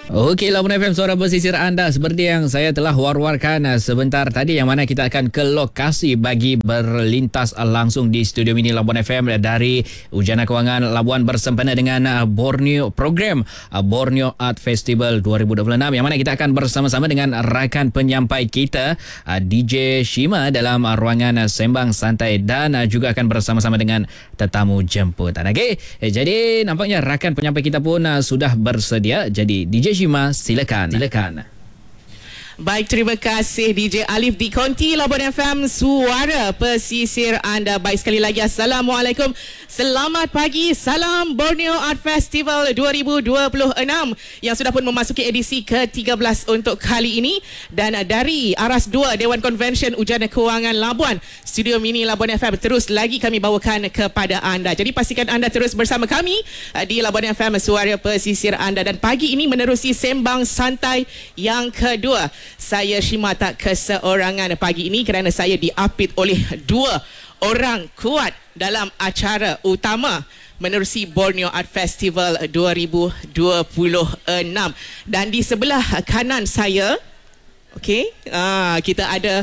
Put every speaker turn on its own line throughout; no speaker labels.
Okey, Labuan FM, suara pesisir anda. Seperti yang saya telah war-warkan sebentar tadi, yang mana kita akan ke lokasi bagi berlintas langsung di studio mini Labuan FM dari Ujana Kewangan Labuan bersempena dengan Borneo program Borneo Art Festival 2026, yang mana kita akan bersama-sama dengan rakan penyampai kita DJ Shima dalam ruangan sembang santai, dan juga akan bersama-sama dengan tetamu jemputan. Okey, jadi nampaknya rakan penyampai kita pun sudah bersedia. Jadi DJ Shima, silakan.
Baik, terima kasih DJ Alif di Konti Labuan FM, suara pesisir anda. Baik, sekali lagi Assalamualaikum, selamat pagi, salam Borneo Art Festival 2026 yang sudah pun memasuki edisi ke-13 untuk kali ini. Dan dari Aras 2 Dewan Konvensyen Ujana Kewangan Labuan, studio mini Labuan FM terus lagi kami bawakan kepada anda. Jadi pastikan anda terus bersama kami di Labuan FM, suara pesisir anda. Dan pagi ini menerusi sembang santai yang kedua. Saya Shima tak keseorangan pagi ini kerana saya diapit oleh dua orang kuat dalam acara utama menerusi Borneo Art Festival 2026. Dan di sebelah kanan saya, okey, kita ada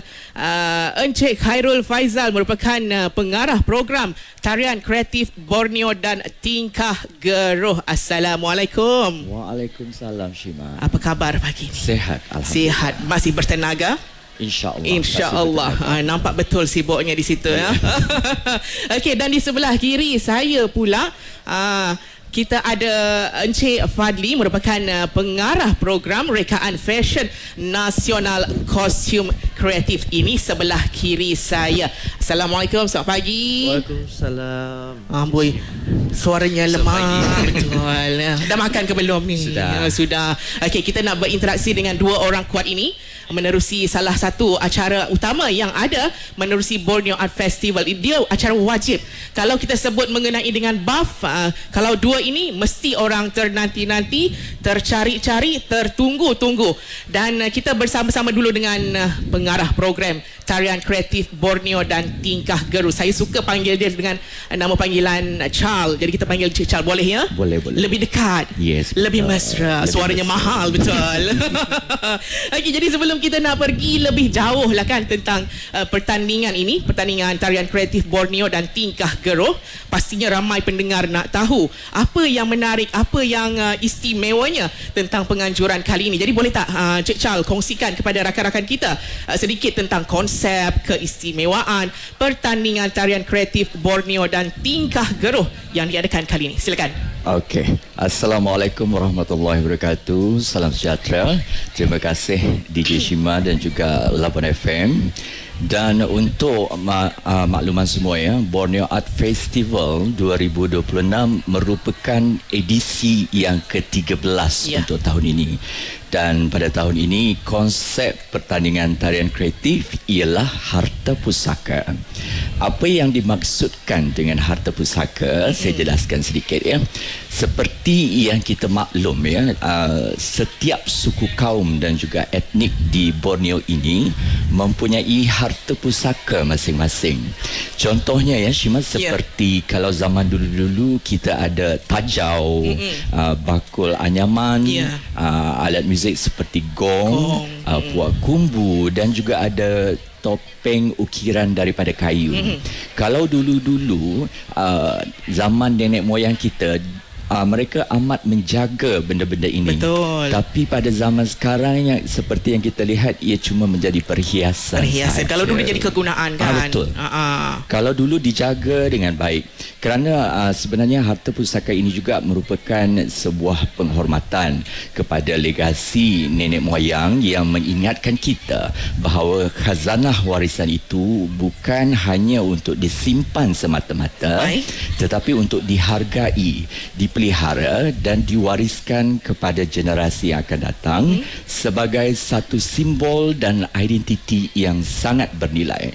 Encik Khairul Faizal, merupakan pengarah program Tarian Kreatif Borneo dan Tingkah Geruh. Assalamualaikum.
Waalaikumsalam, Shima.
Apa khabar pagi ini?
Sehat, alhamdulillah.
Sihat, masih bertenaga?
InsyaAllah.
InsyaAllah. Nampak betul sibuknya di situ ya. Okey, dan di sebelah kiri saya pula kita ada Encik Fadli, merupakan pengarah program rekaan fashion nasional kostum kreatif. Ini sebelah kiri saya. Assalamualaikum, selamat pagi.
Waalaikumsalam.
Boy, suaranya lemah. Betul. Dah makan ke belum ni? Sudah. Okey, kita nak berinteraksi dengan dua orang kuat ini menerusi salah satu acara utama yang ada menerusi Borneo Art Festival. Dia acara wajib. Kalau kita sebut mengenai dengan buff, kalau dua ini mesti orang ternanti-nanti, tercari-cari, tertunggu-tunggu. Dan kita bersama-sama dulu dengan pengarah program Tarian Kreatif Borneo dan Tingkah Geruh. Saya suka panggil dia dengan nama panggilan Charles. Jadi kita panggil Cik Charles, boleh ya?
Boleh.
Lebih dekat.
Yes.
Lebih mesra. Suaranya mahal, betul. Okey, jadi sebelum kita nak pergi lebih jauh lah kan tentang pertandingan ini, pertandingan Tarian Kreatif Borneo dan Tingkah Geruh, pastinya ramai pendengar nak tahu apa yang menarik, apa yang istimewanya tentang penganjuran kali ini. Jadi boleh tak Cik Charles kongsikan kepada rakan-rakan kita sedikit tentang konsep, keistimewaan pertandingan Tarian Kreatif Borneo dan Tingkah Geruh yang diadakan kali ini. Silakan.
Okey. Assalamualaikum warahmatullahi wabarakatuh. Salam sejahtera. Terima kasih DJ Shima dan juga Labuan FM. Dan untuk makluman semua ya, Borneo Art Festival 2026 merupakan edisi yang ke-13 untuk tahun ini. Dan pada tahun ini konsep pertandingan tarian kreatif ialah harta pusaka. Apa yang dimaksudkan dengan harta pusaka, saya jelaskan sedikit ya. Seperti yang kita maklum ya, setiap suku kaum dan juga etnik di Borneo ini mempunyai harta pusaka masing-masing. Contohnya ya Shima, seperti kalau zaman dulu-dulu kita ada tajau, bakul anyaman, alat muzik seperti gong, puak kumbu, dan juga ada topeng ukiran daripada kayu. Kalau dulu-dulu zaman nenek moyang kita, mereka amat menjaga benda-benda ini.
Betul.
Tapi pada zaman sekarang yang seperti yang kita lihat, ia cuma menjadi perhiasan.
Kalau dulu jadi kegunaan kan.
Betul. Kalau dulu dijaga dengan baik. Kerana sebenarnya harta pusaka ini juga merupakan sebuah penghormatan kepada legasi nenek moyang yang mengingatkan kita bahawa khazanah warisan itu bukan hanya untuk disimpan semata-mata, tetapi untuk dihargai, dipelihara dan diwariskan kepada generasi yang akan datang sebagai satu simbol dan identiti yang sangat bernilai.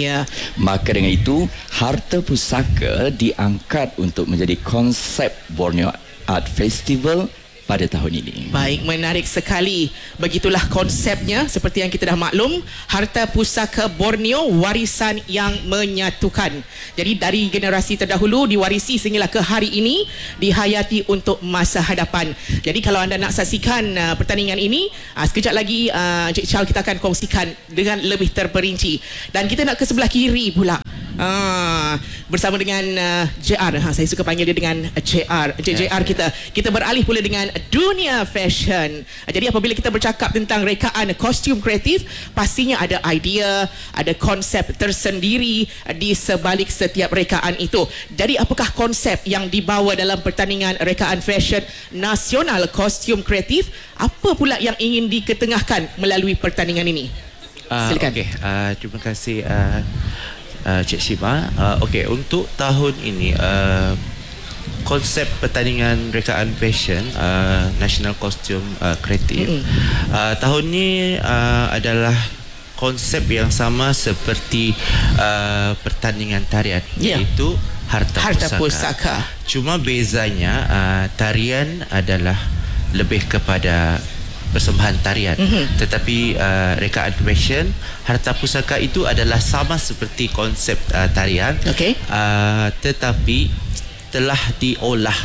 Maka dengan itu, harta pusaka diangkat untuk menjadi konsep Borneo Art Festival pada tahun ini.
Baik, menarik sekali. Begitulah konsepnya, seperti yang kita dah maklum, Harta Pusaka Borneo, warisan yang menyatukan. Jadi dari generasi terdahulu diwarisi sehinggalah ke hari ini, dihayati untuk masa hadapan. Jadi kalau anda nak saksikan pertandingan ini, sekejap lagi Encik Charles kita akan kongsikan dengan lebih terperinci. Dan kita nak ke sebelah kiri pula. Bersama dengan JR. Saya suka panggil dia dengan JR. JR kita beralih pula dengan dunia fashion. Jadi apabila kita bercakap tentang rekaan kostum kreatif, pastinya ada idea, ada konsep tersendiri di sebalik setiap rekaan itu. Jadi apakah konsep yang dibawa dalam pertandingan rekaan fashion nasional kostum kreatif? Apa pula yang ingin diketengahkan melalui pertandingan ini? Silakan.
Terima kasih Cik Shima. Untuk tahun ini konsep pertandingan rekaan fashion National Costume Kreatif tahun ini adalah konsep yang sama seperti pertandingan tarian, iaitu Harta Pusaka. Cuma bezanya tarian adalah lebih kepada persembahan tarian, tetapi rekaan fashion Harta Pusaka itu adalah sama seperti konsep tarian, tetapi telah diolah,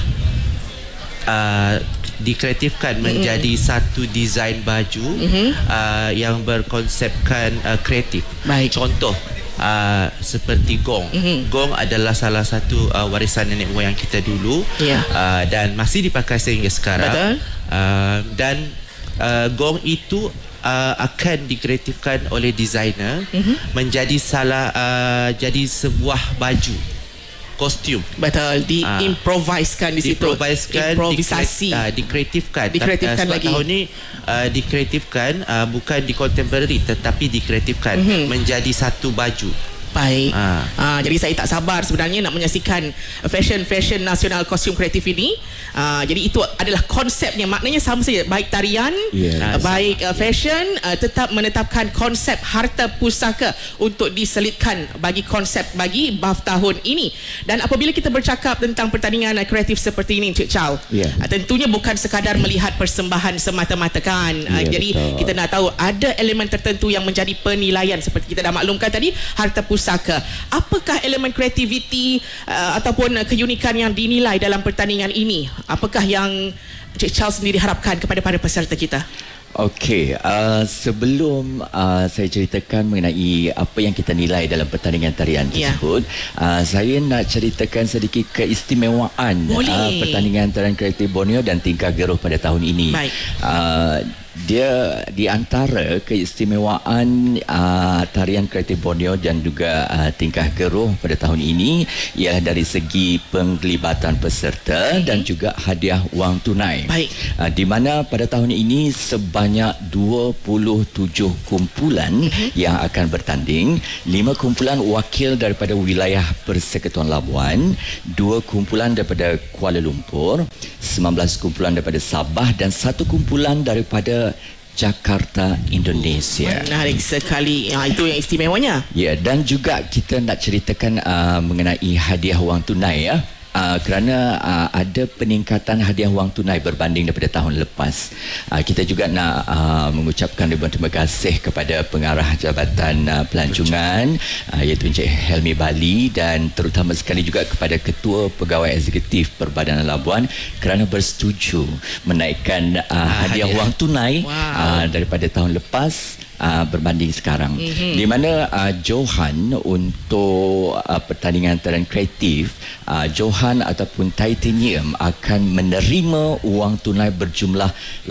dikreatifkan menjadi satu desain baju yang berkonsepkan kreatif. Contoh seperti gong. Gong adalah salah satu warisan nenek moyang kita dulu, dan masih dipakai sehingga sekarang. Dan gong itu akan dikreatifkan oleh designer menjadi jadi sebuah baju kostum.
Betul, diimprovisekan di situ. Improvisasi.
Dikreatifkan
lagi.
Tahun ni dikreatifkan, bukan di contemporary tetapi dikreatifkan menjadi satu baju.
Baik. Jadi saya tak sabar sebenarnya nak menyaksikan fashion nasional kostum kreatif ini. Jadi itu adalah konsepnya, maknanya sama saja, baik tarian, baik fashion, tetap menetapkan konsep Harta Pusaka untuk diselitkan bagi konsep bagi BAF tahun ini. Dan apabila kita bercakap tentang pertandingan kreatif seperti ini, Encik Chow, tentunya bukan sekadar melihat persembahan semata-mata kan. Jadi betul, kita nak tahu ada elemen tertentu yang menjadi penilaian, seperti kita dah maklumkan tadi, Harta Pusaka. Apakah elemen kreativiti ataupun keunikan yang dinilai dalam pertandingan ini? Apakah yang Encik Charles sendiri harapkan kepada para peserta kita?
Okey, sebelum saya ceritakan mengenai apa yang kita nilai dalam pertandingan tarian tersebut, saya nak ceritakan sedikit keistimewaan pertandingan tarian kreatif Borneo dan tingkah geruh pada tahun ini. Dia di antara keistimewaan tarian kreatif Borneo dan juga tingkah geruh pada tahun ini ialah dari segi penglibatan peserta dan juga hadiah wang tunai. Di mana pada tahun ini sebanyak 27 kumpulan yang akan bertanding. 5 kumpulan wakil daripada wilayah Persekutuan Labuan, 2 kumpulan daripada Kuala Lumpur, 19 kumpulan daripada Sabah dan 1 kumpulan daripada Jakarta, Indonesia.
Menarik sekali. Itu yang istimewanya.
Dan juga kita nak ceritakan mengenai hadiah wang tunai kerana ada peningkatan hadiah wang tunai berbanding daripada tahun lepas. Kita juga nak mengucapkan ribuan terima kasih kepada pengarah Jabatan Pelancongan iaitu Encik Helmi Bali, dan terutama sekali juga kepada Ketua Pegawai Eksekutif Perbadanan Labuan kerana bersetuju menaikkan hadiah wang tunai daripada tahun lepas berbanding sekarang. Di mana Johan untuk pertandingan tarian kreatif, Johan ataupun Titanium akan menerima wang tunai berjumlah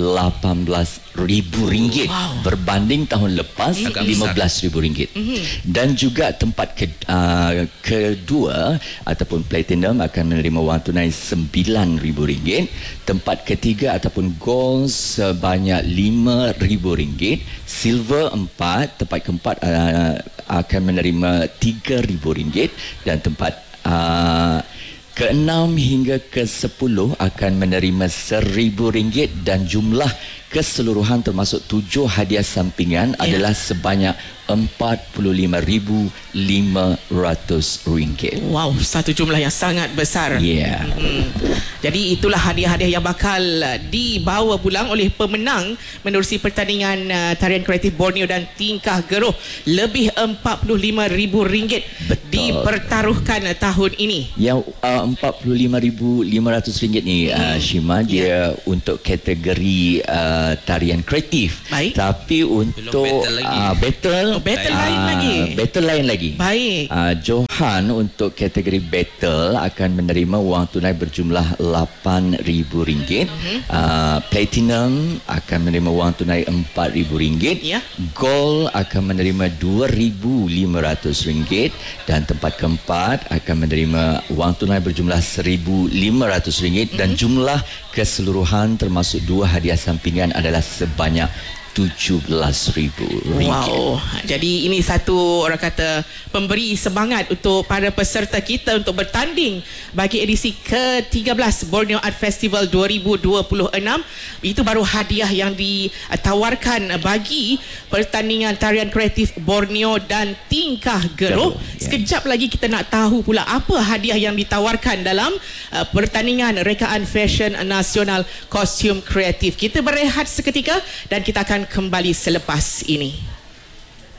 RM18,000 berbanding tahun lepas RM15,000. Dan juga tempat kedua ataupun Platinum akan menerima wang tunai RM9,000. Tempat ketiga ataupun Gold sebanyak RM5,000. Silver 4, tempat keempat akan menerima RM3,000 dan tempat ke-6 hingga ke-10 akan menerima RM1,000 dan jumlah keseluruhan termasuk 7 hadiah sampingan adalah sebanyak RM45,500.
Wow, satu jumlah yang sangat besar. Jadi itulah hadiah-hadiah yang bakal dibawa pulang oleh pemenang menerusi pertandingan tarian kreatif Borneo dan tingkah geruh. Lebih RM45,000 dipertaruhkan tahun ini.
Yang RM45,500 ni Shima, dia untuk kategori tarian kreatif.
Baik.
Tapi untuk battle lain lagi.
Baik.
Johan untuk kategori battle akan menerima wang tunai berjumlah RM8,000. Platinum akan menerima wang tunai RM4,000.
Ya.
Gold akan menerima RM2,500 dan tempat keempat akan menerima wang tunai berjumlah RM1,500 dan jumlah keseluruhan termasuk 2 hadiah sampingan adalah sebanyak RM17,000.
Wow. Jadi ini satu orang kata pemberi semangat untuk para peserta kita untuk bertanding bagi edisi ke-13 Borneo Art Festival 2026. Itu baru hadiah yang ditawarkan bagi pertandingan tarian kreatif Borneo dan tingkah geruh. Sekejap lagi kita nak tahu pula apa hadiah yang ditawarkan dalam pertandingan rekaan fashion nasional kostum kreatif. Kita berehat seketika dan kita akan kembali selepas ini.